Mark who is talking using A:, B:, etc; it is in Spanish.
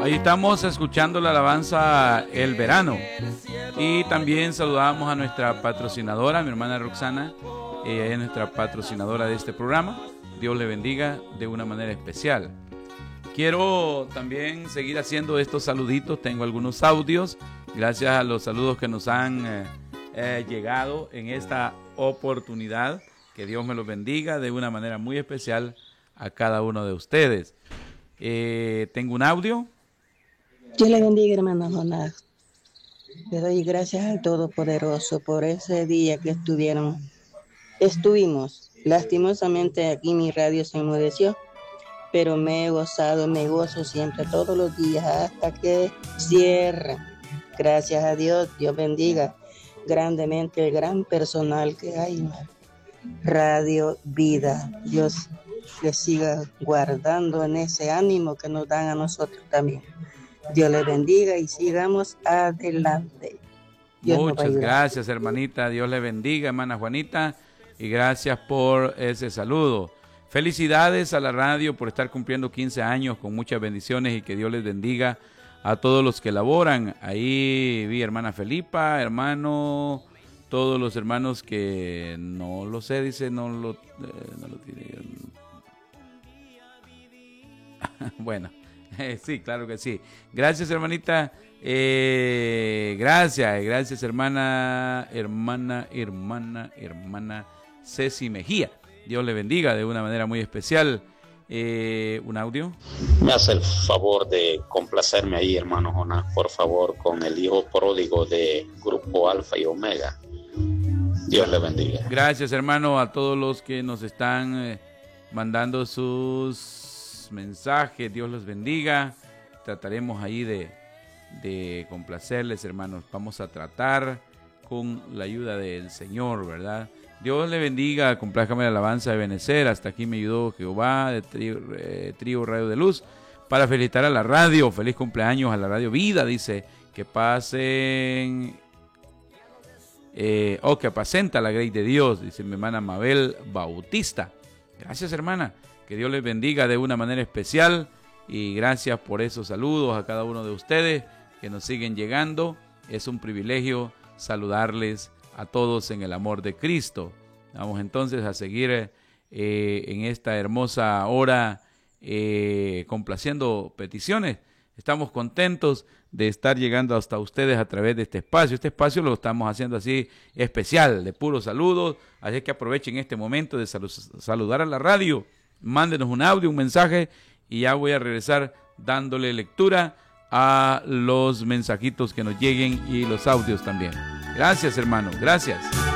A: Ahí estamos escuchando la alabanza El Verano. Y también saludamos a nuestra patrocinadora, mi hermana Roxana. Ella es nuestra patrocinadora de este programa. Dios le bendiga de una manera especial. Quiero también seguir haciendo estos saluditos. Tengo algunos audios. Gracias a los saludos que nos han llegado en esta oportunidad. Que Dios me los bendiga de una manera muy especial a cada uno de ustedes. Tengo un audio.
B: Dios le bendiga, hermano Jonás. Le doy gracias al Todopoderoso por ese día que estuvimos. Lastimosamente aquí mi radio se enmudeció, pero me he gozado, me gozo siempre, todos los días, hasta que cierre. Gracias a Dios, Dios bendiga grandemente el gran personal que hay. Radio Vida, Dios le siga guardando en ese ánimo que nos dan a nosotros también. Dios le bendiga y sigamos adelante. Dios
A: Muchas gracias, hermanita. Dios le bendiga, hermana Juanita, y gracias por ese saludo. Felicidades a la radio por estar cumpliendo 15 años con muchas bendiciones y que Dios les bendiga a todos los que laboran. Ahí vi hermana Felipa, hermano, todos los hermanos que no lo sé, dice, no lo tiene. Bueno. Sí, claro que sí. Gracias, hermanita. Gracias, hermana Ceci Mejía. Dios le bendiga de una manera muy especial. ¿Un audio?
C: Me hace el favor de complacerme ahí, hermano Jonás, por favor, con el hijo pródigo de Grupo Alfa y Omega. Dios le bendiga.
A: Gracias, hermano, a todos los que nos están mandando sus mensajes. Dios los bendiga. Trataremos ahí de complacerles, hermanos. Vamos a tratar con la ayuda del Señor, ¿verdad? Dios le bendiga. Complájame la alabanza de Benecer. Hasta aquí me ayudó Jehová de Trío Radio de Luz para felicitar a la radio. Feliz cumpleaños a la Radio Vida. Dice que pasen que apacenta la grey de Dios, dice mi hermana Mabel Bautista. Gracias, hermana. Que Dios les bendiga de una manera especial y gracias por esos saludos a cada uno de ustedes que nos siguen llegando. Es un privilegio saludarles a todos en el amor de Cristo. Vamos entonces a seguir en esta hermosa hora complaciendo peticiones. Estamos contentos de estar llegando hasta ustedes a través de este espacio. Este espacio lo estamos haciendo así especial, de puros saludos. Así que aprovechen este momento de saludar a la radio. Mándenos un audio, un mensaje y ya voy a regresar dándole lectura a los mensajitos que nos lleguen y los audios también. Gracias, hermano. Gracias.